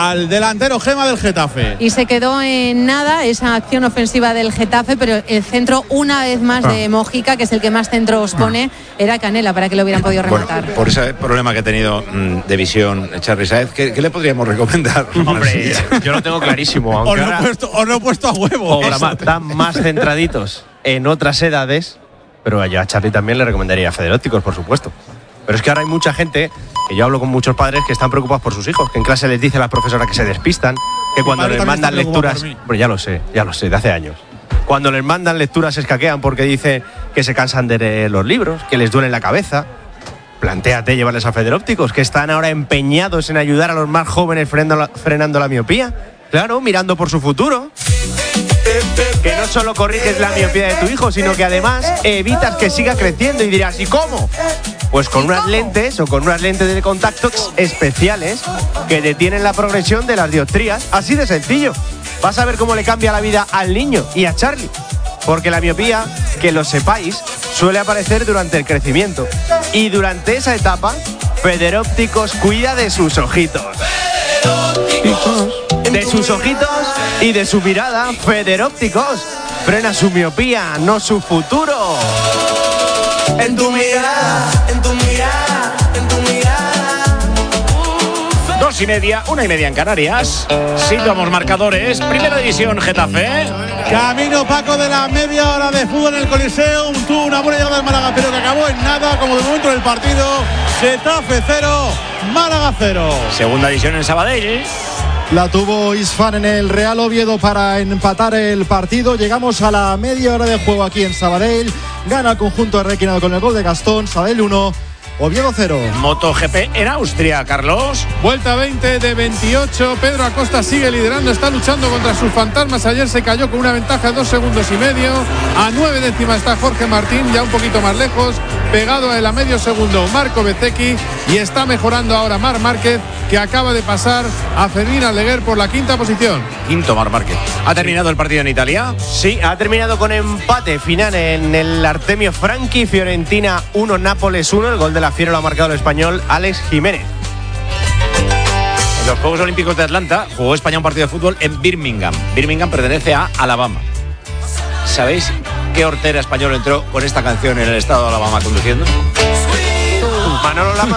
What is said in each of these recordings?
al delantero Gema del Getafe. Y se quedó en nada esa acción ofensiva del Getafe, pero el centro una vez más de Mójica, que es el que más centros pone, era Canela para que lo hubieran podido rematar. Bueno, por ese problema que ha tenido de visión Charly Sáez, ¿qué le podríamos recomendar? Hombre, yo lo tengo clarísimo. Os lo he puesto a huevo. Están más centraditos en otras edades, pero yo a Charly también le recomendaría Federópticos, por supuesto. Pero es que ahora hay mucha gente, que yo hablo con muchos padres que están preocupados por sus hijos, que en clase les dice la profesora que se despistan, que cuando les mandan lecturas... Bueno, ya lo sé, de hace años. Cuando les mandan lecturas se escaquean porque dicen que se cansan de leer los libros, que les duele la cabeza. Plantéate llevarles a Federópticos, que están ahora empeñados en ayudar a los más jóvenes frenando la miopía. Claro, mirando por su futuro. Que no solo corriges la miopía de tu hijo, sino que además evitas que siga creciendo. Y dirás, ¿y cómo? Pues con unas lentes o con unas lentes de contacto especiales que detienen la progresión de las dioptrías. Así de sencillo. Vas a ver cómo le cambia la vida al niño y a Charly. Porque la miopía, que lo sepáis, suele aparecer durante el crecimiento. Y durante esa etapa, Federópticos cuida de sus ojitos. De sus ojitos y de su mirada. Federópticos frena su miopía, no su futuro. En tu mirada, en tu mirada, en tu mirada. 2:30, 1:30 en Canarias. Situamos marcadores. Primera división, Getafe. Camino, Paco, de la media hora de fútbol en el Coliseo. Tuvo una buena llegada del Málaga, pero que acabó en nada, como de momento del partido. Getafe 0, Málaga 0. Segunda división en Sabadell. La tuvo Isfán en el Real Oviedo para empatar el partido. Llegamos a la media hora de juego aquí en Sabadell. Gana el conjunto de Requinado con el gol de Gastón. Sabadell 1, Oviedo 0. MotoGP en Austria, Carlos. Vuelta 20 de 28. Pedro Acosta sigue liderando, está luchando contra sus fantasmas. Ayer se cayó con una ventaja de 2,5 segundos. A 9 décimas está Jorge Martín, ya un poquito más lejos. Pegado a él a medio segundo Marco Bezzecchi. Y está mejorando ahora Marc Márquez, que acaba de pasar a Fermín Aldeguer por la quinta posición. Quinto Marc Márquez. ¿Ha terminado el partido en Italia? Sí, ha terminado con empate final en el Artemio Franchi. Fiorentina 1, Nápoles 1. El gol de la Fiera lo ha marcado el español Alex Jiménez. En los Juegos Olímpicos de Atlanta jugó España un partido de fútbol en Birmingham. Birmingham pertenece a Alabama. ¿Sabéis qué hortera español entró con esta canción en el estado de Alabama conduciendo? Manolo Lama.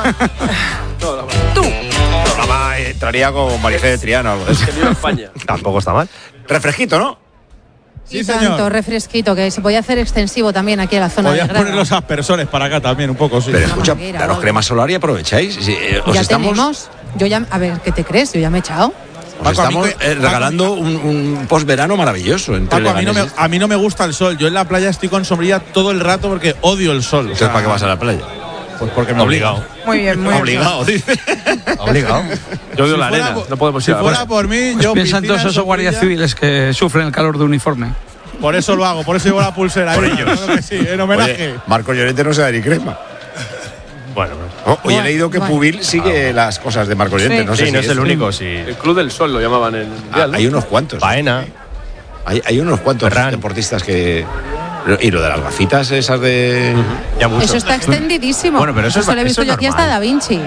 Tú. Lama entraría con Marifé de Triana o algo de eso. España. Tampoco está mal. Refresquito, ¿no? Sí, tanto refresquito, que se podía hacer extensivo también aquí a la zona de Podías poner los aspersores para acá también un poco, sí. Pero escucha, daros crema solar y aprovecháis. Ya tenemos. Yo ya, a ver, ¿qué te crees? Yo ya me he echado. Os estamos regalando un posverano maravilloso. Paco, a mí no me gusta el sol. Yo en la playa estoy con sombrilla todo el rato porque odio el sol. Entonces, ¿para qué vas a la playa? Pues porque me he obligado. Muy bien, muy bien. Obligado, dice. Obligado. Yo odio la arena. No podemos ir. Si fuera por mí, yo piensan todos esos guardias civiles que sufren el calor de uniforme. Por eso lo hago, por eso llevo la pulsera. Por ellos. Claro que sí, en homenaje. Oye, Marco Llorente no se da ni crema. Bueno. He leído que Pubil sigue las cosas de Marco Llorente. Sí. No sé si no es el único. Sí. El Club del Sol lo llamaban en el Mundial, ¿no? Hay unos cuantos. Baena. Hay unos cuantos deportistas que... Y lo de las gafitas esas de... Ya mucho. Eso está extendidísimo. Bueno, pero eso lo he visto yo aquí hasta Da Vinci.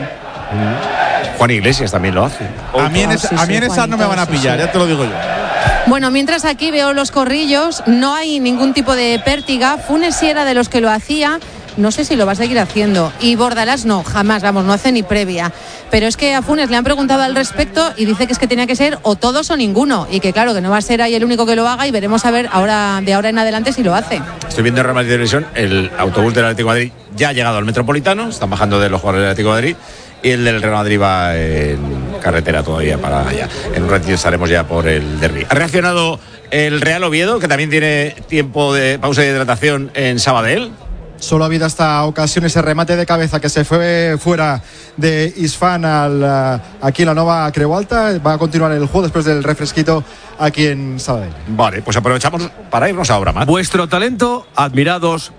Juan Iglesias también lo hace. A mí en esas no me van a pillar, ya te lo digo yo. Bueno, mientras aquí veo los corrillos, no hay ningún tipo de pértiga. Funes sí era de los que lo hacía. No sé si lo va a seguir haciendo. Y Bordalás no, jamás, vamos, no hace ni previa. Pero es que a Funes le han preguntado al respecto y dice que es que tenía que ser o todos o ninguno. Y que claro, que no va a ser ahí el único que lo haga y veremos a ver de ahora en adelante si lo hace. Estoy viendo en Real Madrid Televisión, el autobús del Atlético de Madrid ya ha llegado al Metropolitano, están bajando de los jugadores del Atlético de Madrid. Y el del Real Madrid va en carretera todavía para allá. En un ratito estaremos ya por el derbi. Ha reaccionado el Real Oviedo, que también tiene tiempo de pausa de hidratación en Sabadell. Solo ha habido hasta ocasión ese remate de cabeza que se fue fuera de Isfán aquí en la Nova Creu Alta. Va a continuar el juego después del refresquito aquí en Sabadell. Vale, pues aprovechamos para irnos ahora más. Vuestro talento, admirados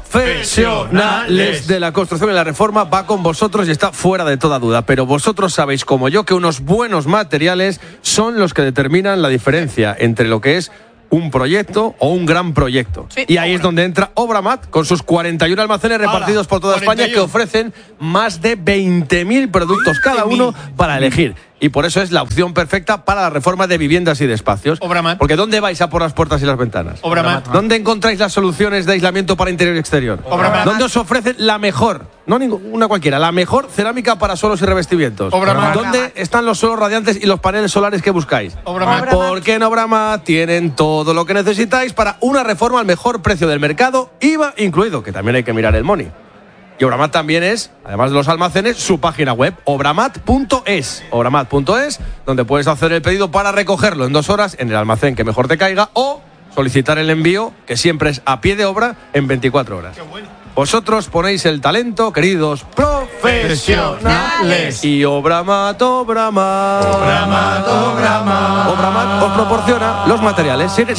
profesionales de la construcción y la reforma, va con vosotros y está fuera de toda duda. Pero vosotros sabéis, como yo, que unos buenos materiales son los que determinan la diferencia entre lo que es un proyecto o un gran proyecto. Sí, y ahí es donde entra Obramat con sus 41 almacenes repartidos por toda 41. España, que ofrecen más de 20.000 productos cada uno para elegir. Y por eso es la opción perfecta para la reforma de viviendas y de espacios. Obramat. Porque ¿dónde vais a por las puertas y las ventanas? Obramat. ¿Dónde encontráis las soluciones de aislamiento para interior y exterior? Obramat. ¿Dónde os ofrecen la mejor, no ninguna cualquiera, la mejor cerámica para suelos y revestimientos? Obramat. ¿Dónde están los suelos radiantes y los paneles solares que buscáis? Obramat. Porque en Obramat tienen todo lo que necesitáis para una reforma al mejor precio del mercado, IVA incluido, que también hay que mirar el money. Y Obramat también es, además de los almacenes, su página web, obramat.es. Obramat.es, donde puedes hacer el pedido para recogerlo en 2 horas en el almacén que mejor te caiga o solicitar el envío, que siempre es a pie de obra, en 24 horas. Qué bueno. Vosotros ponéis el talento, queridos profesionales. Y Obramat os proporciona los materiales. Sigue.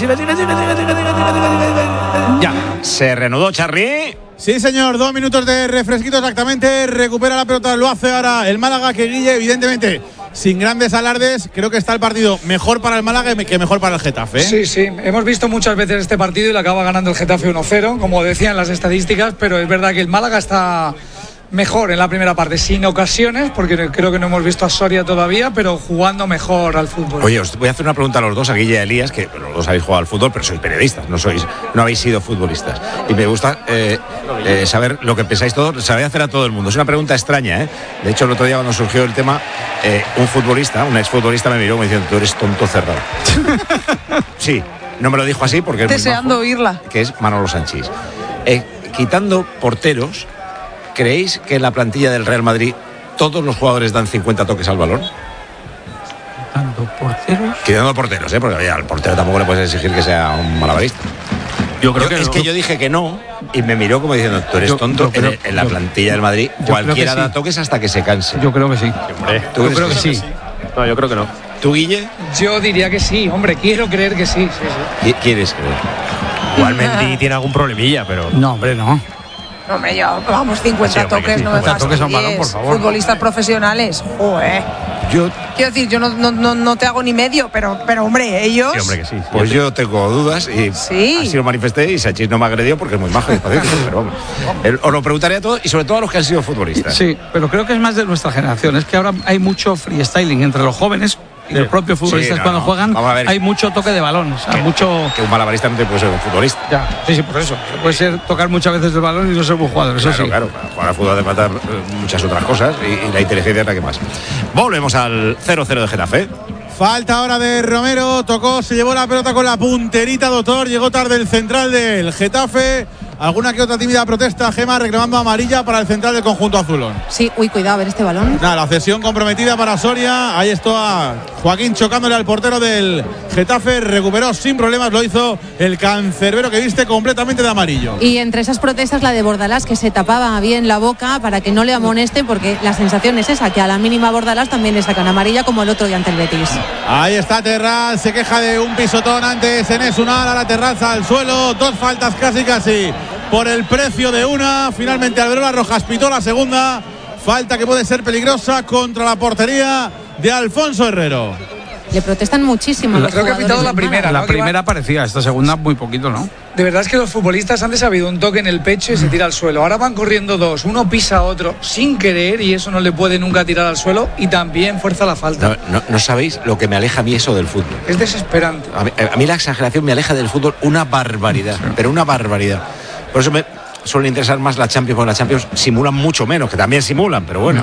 Ya, se reanudó Charri. Sí, señor, 2 minutos de refresquito exactamente. Recupera la pelota, lo hace ahora el Málaga, que Guille, evidentemente, sin grandes alardes, creo que está el partido mejor para el Málaga que mejor para el Getafe, ¿eh? Sí, hemos visto muchas veces este partido y le acaba ganando el Getafe 1-0, como decían las estadísticas, pero es verdad que el Málaga está mejor en la primera parte, sin ocasiones, porque creo que no hemos visto a Soria todavía, pero jugando mejor al fútbol. Oye, os voy a hacer una pregunta a los dos, a Guille y a Elías, que los dos habéis jugado al fútbol, pero sois periodistas, no habéis sido futbolistas. Y me gusta saber lo que pensáis todos, sabéis hacer a todo el mundo. Es una pregunta extraña, ¿eh? De hecho, el otro día cuando surgió el tema, un exfutbolista me miró y me dijo, tú eres tonto cerrado. Sí, no me lo dijo así porque es deseando muy majo, oírla. que es Manolo Sanchís. Quitando porteros, ¿creéis que en la plantilla del Real Madrid todos los jugadores dan 50 toques al balón? Quitando porteros, porque al portero tampoco le puedes exigir que sea un malabarista. Yo creo que es no. que yo dije que no y me miró como diciendo, tú eres tonto. En la plantilla del Madrid cualquiera da toques hasta que se canse. Yo creo que sí. ¿Tú crees que sí? No, yo creo que no. ¿Tú, Guille? Yo diría que sí, hombre, quiero creer que sí. ¿Quieres creer? Igual Mendy tiene algún problemilla, pero... No, hombre, no. Hombre, vamos, 50 toques, no me fastidies. Balón, por favor. Futbolistas profesionales. Quiero decir, yo no te hago ni medio, pero hombre, ellos... Sí, hombre, que sí. Pues yo tengo dudas y así lo manifesté y Sanchís no me agredió porque es muy majo y pacífico, pero vamos. Os lo preguntaré a todos y sobre todo a los que han sido futbolistas. Sí, pero creo que es más de nuestra generación. Es que ahora hay mucho freestyling entre los jóvenes y los propios futbolistas cuando juegan. Hay mucho toque de balón, mucho... Que un malabarista no te puede ser un futbolista. Ya, sí, por eso. Puede ser tocar muchas veces el balón y no ser buen jugador, eso sí. Claro, para jugar al fútbol hace falta muchas otras cosas y la inteligencia es la que más. Volvemos al 0-0 de Getafe. Falta ahora de Romero, tocó, se llevó la pelota con la punterita, doctor, llegó tarde el central del Getafe. Alguna que otra tímida protesta, Gema, reclamando amarilla para el central del conjunto azulón. Sí, cuidado, a ver este balón. La cesión comprometida para Soria. Ahí está Joaquín chocándole al portero del Getafe. Recuperó sin problemas, lo hizo el cancerbero que viste completamente de amarillo. Y entre esas protestas la de Bordalás, que se tapaba bien la boca para que no le amonesten, porque la sensación es esa, que a la mínima Bordalás también le sacan amarilla, como el otro día ante el Betis. Ahí está Terraz, se queja de un pisotón antes en Esunal, a la terraza al suelo, 2 faltas casi por el precio de una. Finalmente Alberola Rojas pitó la segunda falta, que puede ser peligrosa contra la portería de Alfonso Herrero. Le protestan muchísimo. Creo que ha pitado la primera. La primera parecía, esta segunda muy poquito, ¿no? De verdad es que los futbolistas antes ha habido un toque en el pecho y se tira al suelo. Ahora van corriendo 2, uno pisa a otro sin querer y eso no le puede nunca tirar al suelo y también fuerza la falta. No sabéis lo que me aleja a mí eso del fútbol. Es desesperante. A mí la exageración me aleja del fútbol una barbaridad, pero una barbaridad. Por eso me suele interesar más la Champions, porque la Champions simulan mucho menos, que también simulan, pero bueno.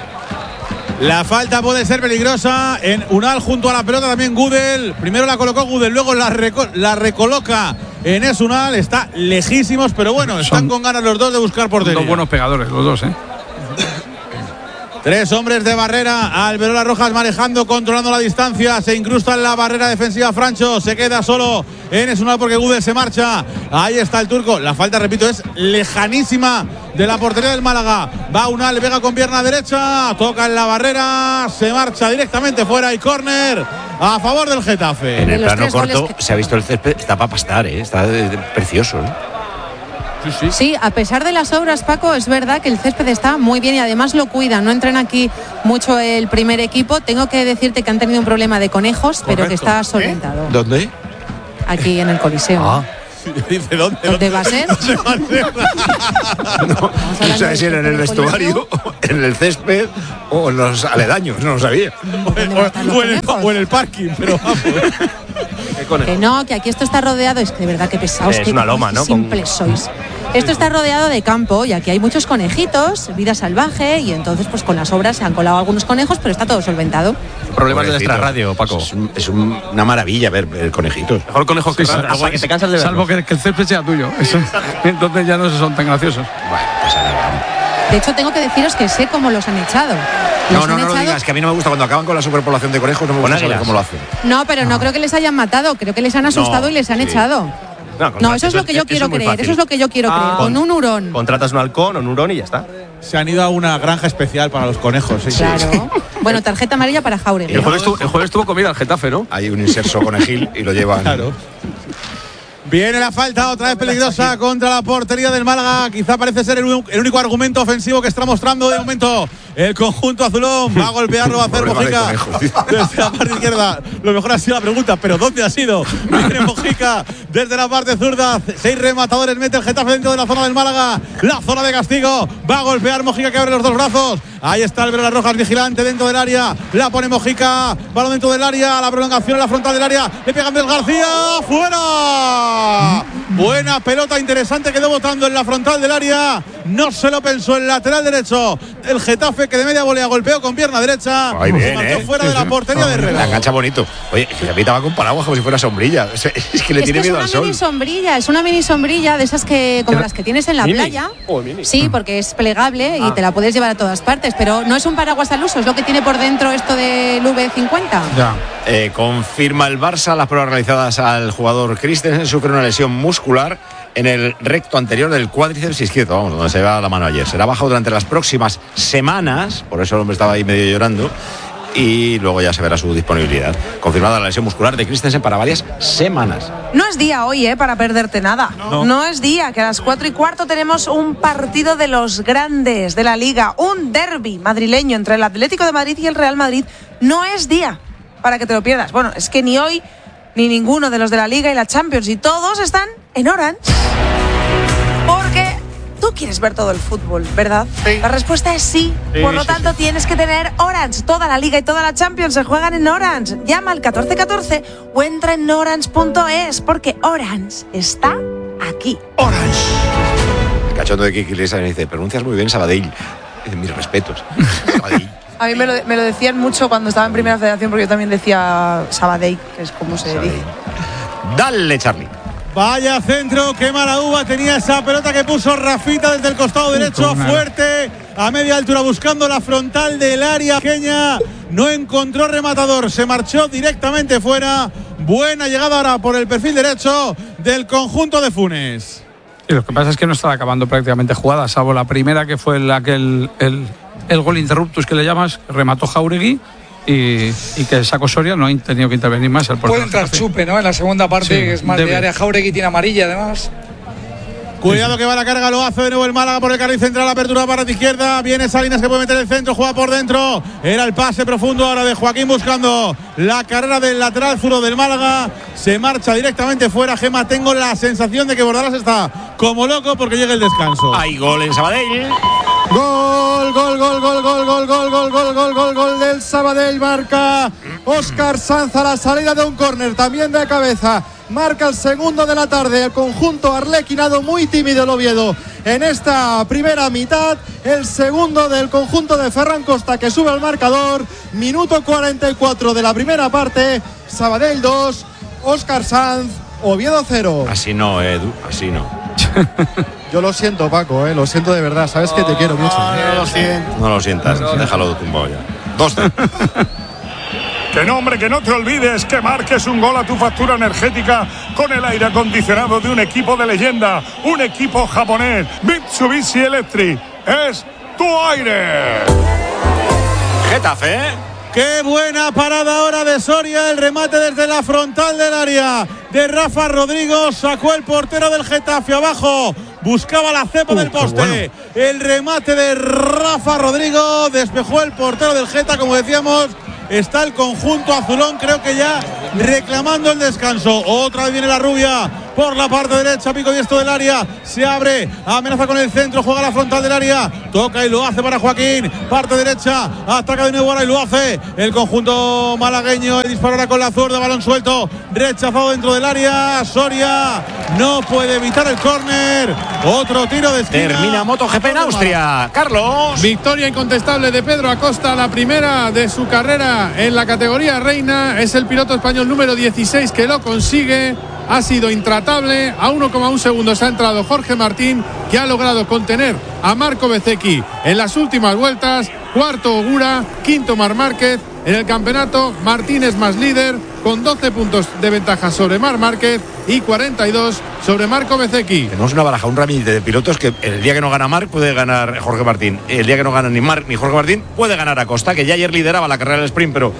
La falta puede ser peligrosa en Unal junto a la pelota también Gudel. Primero la colocó Gudel, luego la recoloca en Esunal. Está lejísimos, pero bueno, están con ganas los dos de buscar portería. Dos buenos pegadores, los dos, 3 hombres de barrera, Alberola Rojas manejando, controlando la distancia, se incrusta en la barrera defensiva Francho, se queda solo en Esunal porque Gudel se marcha. Ahí está el turco, la falta, repito, es lejanísima de la portería del Málaga. Va Unal, Vega con pierna derecha, toca en la barrera, se marcha directamente fuera y córner a favor del Getafe. En el plano corto se ha visto el césped, está para pastar, está precioso, Sí, a pesar de las obras, Paco, es verdad que el césped está muy bien y además lo cuidan. No entran aquí mucho el primer equipo. Tengo que decirte que han tenido un problema de conejos, pero que está solventado. ¿Dónde? Aquí en el Coliseo. Dice, ¿Dónde va a ser? No sé si en el vestuario, en el césped o en los aledaños, no lo sabía. O en el parking, pero vamos. Que no, que aquí esto está rodeado, es que de verdad que pesados, es una loma, ¿no? Simples sois. Esto está rodeado de campo y aquí hay muchos conejitos, vida salvaje, y entonces pues con las obras se han colado algunos conejos, pero está todo solventado. Problemas de nuestra radio, Paco. Es una maravilla ver conejitos. Mejor conejos que que te cansas de verlo. Salvo que el césped sea tuyo. Eso, entonces ya no son tan graciosos. Bueno, pues nada. De hecho, tengo que deciros que sé cómo los han echado. No lo digas, que a mí no me gusta cuando acaban con la superpoblación de conejos, no me gusta saber cómo lo hacen. No, pero no creo que les hayan matado, creo que les han asustado y les han echado. No, eso es lo que yo quiero creer. Eso es lo que yo quiero creer. Con un hurón. Contratas un halcón o un hurón y ya está. Se han ido a una granja especial para los conejos. Sí, claro. Sí. Bueno, tarjeta amarilla para Jauregui. El jueves tuvo comida al Getafe, ¿no? Hay un inserso conejil y lo llevan. Claro. Viene la falta otra vez peligrosa contra la portería del Málaga. Quizá parece ser el único argumento ofensivo que está mostrando de momento el conjunto azulón. Va a golpearlo, va a hacer Mojica desde la parte izquierda. Lo mejor ha sido la pregunta, pero ¿dónde ha sido? Viene Mojica desde la parte zurda. 6 rematadores, mete el Getafe dentro de la zona del Málaga. La zona de castigo. Va a golpear Mojica, que abre los dos brazos. Ahí está Álvaro Las Rojas, vigilante dentro del área. La pone Mojica. Balón dentro del área. La prolongación en la frontal del área. Le pega Andrés García. ¡Fuera! Buena pelota interesante, quedó botando en la frontal del área. No se lo pensó el lateral derecho. El Getafe, que de media volea golpeó con pierna derecha. Ahí bien, se marchó fuera de la portería de Herrera. La engancha bonito. Oye, que se pitaba con paraguas como si fuera sombrilla. Es que le tiene miedo al sol. Es una mini sombrilla de esas que como las que tienes en la playa. Sí, porque es plegable y te la puedes llevar a todas partes, pero no es un paraguas al uso, es lo que tiene por dentro esto del V50. Ya. Confirma el Barça las pruebas realizadas al jugador Christensen. Sufre una lesión muscular en el recto anterior del cuádriceps izquierdo, vamos, donde se va la mano ayer. Será bajado durante las próximas semanas, por eso el hombre estaba ahí medio llorando, y luego ya se verá su disponibilidad. Confirmada la lesión muscular de Christensen para varias semanas. No es día hoy, para perderte nada. No es día, que a las 4:15 tenemos un partido de los grandes de la Liga, un derbi madrileño entre el Atlético de Madrid y el Real Madrid. No es día para que te lo pierdas. Bueno, es que ni hoy ni ninguno de los de la Liga y la Champions, y todos están en Orange. Porque tú quieres ver todo el fútbol, ¿verdad? Sí. La respuesta es sí. Por lo tanto, tienes que tener Orange. Toda la Liga y toda la Champions se juegan en Orange. Llama al 1414 o entra en orange.es, porque Orange está aquí. Orange. El cachondo de Kiki Lesa me dice, pronuncias muy bien Sabadell. Mis respetos. Sabadell. A mí me lo decían mucho cuando estaba en Primera Federación, porque yo también decía Sabadell, que es como se dice. Dale, Charlie. Vaya centro, qué mala uva tenía esa pelota que puso Rafita desde el costado derecho, fuerte, a media altura, buscando la frontal del área pequeña. No encontró rematador, se marchó directamente fuera. Buena llegada ahora por el perfil derecho del conjunto de Funes. Y lo que pasa es que no estaba acabando prácticamente jugadas, salvo la primera, que fue el gol interruptus que le llamas, remató Jauregui. Y que sacó Soria, no ha tenido que intervenir más el portero. Puede entrar Chupe, ¿no? En la segunda parte, sí, que es más de área. Jauregui tiene amarilla, además. Cuidado que va la carga, lo hace de nuevo el Málaga por el carril central, apertura para la izquierda, viene Salinas que puede meter el centro, juega por dentro, era el pase profundo ahora de Joaquín buscando la carrera del lateral zurdo del Málaga, se marcha directamente fuera. Gema, tengo la sensación de que Bordalás está como loco porque llega el descanso. Hay gol en Sabadell. Gol del Sabadell, marca Óscar Sanz a la salida de un córner, también de cabeza. Marca el segundo de la tarde, el conjunto arlequinado, muy tímido el Oviedo en esta primera mitad. El segundo del conjunto de Ferran Costa, que sube al marcador. Minuto 44 de la primera parte. Sabadell 2, Óscar Sanz, Oviedo 0. Así no, Edu, así no. Yo lo siento, Paco, lo siento de verdad. Sabes que te quiero mucho. No lo sientas, déjalo tumbado ya. 2-0. Que no, hombre, que no te olvides que marques un gol a tu factura energética con el aire acondicionado de un equipo de leyenda, un equipo japonés, Mitsubishi Electric. Es tu aire. Getafe, Qué buena parada ahora de Soria, el remate desde la frontal del área de Rafa Rodrigo, sacó el portero del Getafe abajo, buscaba la cepa del poste, bueno. El remate de Rafa Rodrigo, despejó el portero del Geta, como decíamos. Está el conjunto azulón, creo que ya reclamando el descanso. Otra vez viene la rubia por la parte derecha, pico diestro del área, se abre, amenaza con el centro, juega la frontal del área, toca y lo hace para Joaquín, parte derecha, ataca de nuevo ahora y lo hace el conjunto malagueño, disparará con la zurda, balón suelto, rechazado dentro del área, Soria no puede evitar el córner, otro tiro de esquina. Termina MotoGP en Austria, Carlos. Victoria incontestable de Pedro Acosta, la primera de su carrera en la categoría reina. Es el piloto español número 16 que lo consigue. Ha sido intratable. A 1,1 segundos ha entrado Jorge Martín, que ha logrado contener a Marco Bezzecchi en las últimas vueltas. Cuarto Ogura, quinto Marc Márquez. En el campeonato, Martín es más líder con 12 puntos de ventaja sobre Marc Márquez y 42 sobre Marco Bezzecchi. Tenemos una baraja, un ramillete de pilotos que el día que no gana Marc puede ganar Jorge Martín. El día que no gana ni Marc ni Jorge Martín puede ganar Acosta, que ya ayer lideraba la carrera del sprint, pero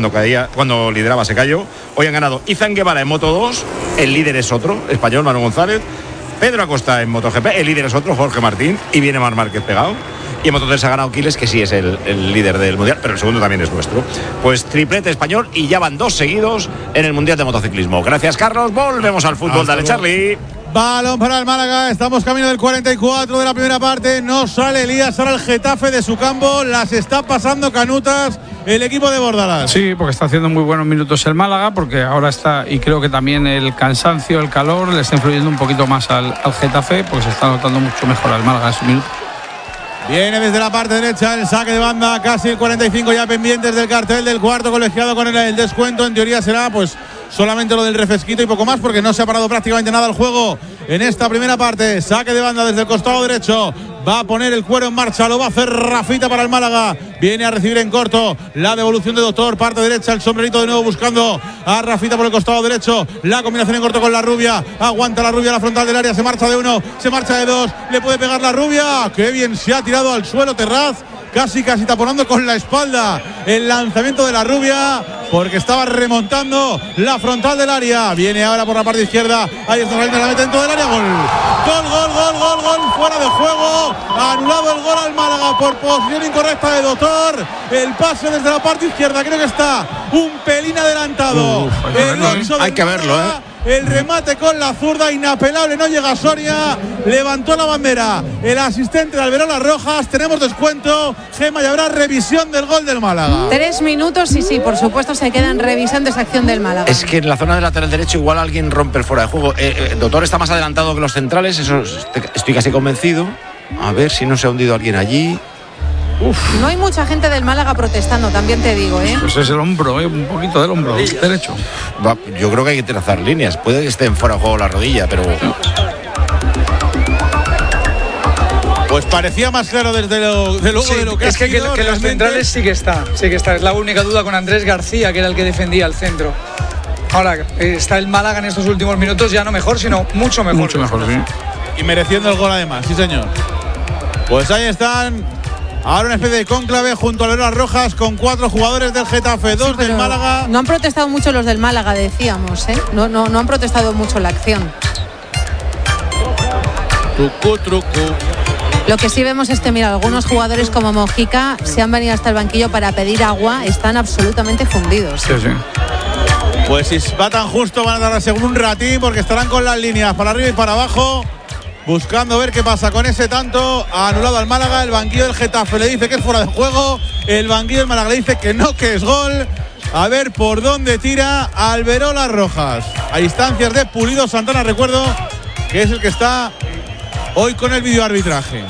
cuando lideraba se cayó. Hoy han ganado Izan Guevara en Moto 2, el líder es otro, español, Manu González. Pedro Acosta en MotoGP, el líder es otro, Jorge Martín, y viene Marc Márquez pegado. Y en Moto 3 ha ganado Quiles, que sí es el líder del Mundial, pero el segundo también es nuestro. Pues triplete español y ya van 2 seguidos en el Mundial de Motociclismo. Gracias, Carlos. Volvemos al fútbol. Dale, Charlie. Balón para el Málaga, estamos camino del 44 de la primera parte, no sale Elías, ahora el Getafe de su campo, las está pasando canutas el equipo de Bordalás. Sí, porque está haciendo muy buenos minutos el Málaga, porque ahora está, y creo que también el cansancio, el calor, le está influyendo un poquito más al Getafe, porque se está notando mucho mejor al Málaga en su minuto. Viene desde la parte derecha el saque de banda, casi el 45 ya pendientes del cartel del cuarto colegiado con el descuento. En teoría será pues solamente lo del refresquito y poco más, porque no se ha parado prácticamente nada el juego en esta primera parte. Saque de banda desde el costado derecho, va a poner el cuero en marcha, lo va a hacer Rafita para el Málaga, viene a recibir en corto la devolución de Doctor, parte derecha, el sombrerito de nuevo buscando a Rafita por el costado derecho, la combinación en corto con la Rubia, aguanta la Rubia la frontal del área, se marcha de 1, se marcha de 2, le puede pegar la Rubia, qué bien se ha tirado al suelo Terraz, casi taponando con la espalda el lanzamiento de la Rubia, porque estaba remontando la frontal del área. Viene ahora por la parte izquierda, ahí está saliendo, la mete dentro del área, gol, fuera de juego, anulado el gol al Málaga por posición incorrecta de Doctor. El pase desde la parte izquierda, creo que está un pelín adelantado. Hay que verlo, El remate con la zurda, inapelable, no llega Soria, levantó la bandera el asistente de Alberola Rojas, tenemos descuento, Gema, y habrá revisión del gol del Málaga. 3 minutos y sí, por supuesto se quedan revisando esa acción del Málaga. Es que en la zona del lateral derecho igual alguien rompe el fuera de juego. Doctor está más adelantado que los centrales, eso estoy casi convencido. A ver si no se ha hundido alguien allí. No hay mucha gente del Málaga protestando, también te digo, Pues es el hombro, un poquito del hombro derecho. Yo creo que hay que trazar líneas. Puede que estén fuera de juego la rodilla, pero... Pues parecía más claro desde lo que es que los centrales sí que está. Es la única duda con Andrés García, que era el que defendía el centro. Ahora está el Málaga en estos últimos minutos, ya no mejor, sino mucho mejor. Mucho mejor, sí. Y mereciendo el gol además, sí señor. Pues ahí están. Ahora una especie de cónclave junto a las Rojas con 4 jugadores del Getafe, 2 del Málaga. No han protestado mucho los del Málaga, decíamos, No han protestado mucho la acción. Truco. Lo que sí vemos es que, mira, algunos jugadores como Mojica se han venido hasta el banquillo para pedir agua, están absolutamente fundidos. Sí. Pues si va tan justo van a darse un ratín, porque estarán con las líneas para arriba y para abajo, buscando ver qué pasa con ese tanto. Ha anulado al Málaga, el banquillo del Getafe le dice que es fuera de juego, el banquillo del Málaga le dice que no, que es gol. A ver por dónde tira Alberola Rojas. A instancias de Pulido Santana, recuerdo que es el que está hoy con el videoarbitraje.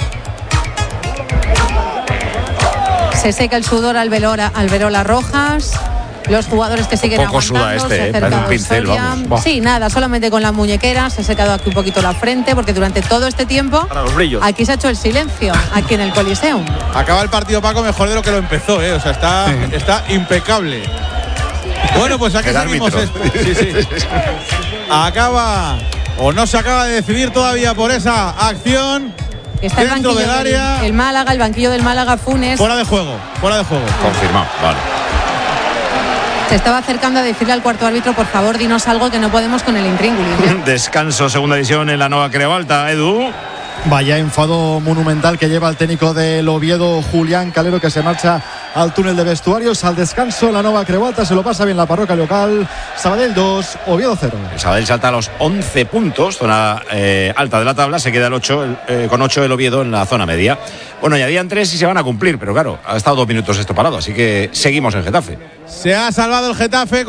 Se seca el sudor Alberola Rojas. Los jugadores que siguen poco aguantando, suda se acercan parece un pincel, vamos. Sí, nada, solamente con la muñequera, se ha secado aquí un poquito la frente, porque durante todo este tiempo para los brillos. Aquí se ha hecho el silencio, aquí en el Coliseum. Acaba el partido, Paco, mejor de lo que lo empezó, o sea, está impecable. Bueno, pues aquí seguimos. Sí. Acaba, o no se acaba de decidir todavía por esa acción. Está el dentro banquillo del área. El Málaga, el banquillo del Málaga, Funes. Fuera de juego. Confirmado, vale. Se estaba acercando a decirle al cuarto árbitro, por favor, dinos algo, que no podemos con el intríngulis. Descanso, segunda división en la Nova Creu Alta, Edu. Vaya enfado monumental que lleva el técnico del Oviedo, Julián Calero, que se marcha al túnel de vestuarios. Al descanso, la Nova Creuata se lo pasa bien la parroquia local. Sabadell 2, Oviedo 0. El Sabadell salta a los 11 puntos, zona alta de la tabla. Se queda el 8, con 8 el Oviedo en la zona media. Bueno, añadían 3 y se van a cumplir, pero claro, ha estado 2 minutos esto parado, así que seguimos en Getafe. Se ha salvado el Getafe.